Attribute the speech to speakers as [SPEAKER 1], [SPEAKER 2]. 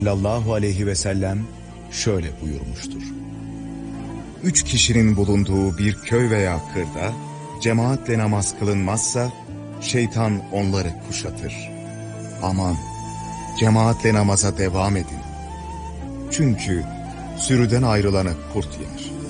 [SPEAKER 1] sallallahu aleyhi ve sellem şöyle buyurmuştur. 3 kişinin bulunduğu bir köy veya kırda cemaatle namaz kılınmazsa şeytan onları kuşatır. Aman, cemaatle namaza devam edin. Çünkü sürüden ayrılanı kurt yer.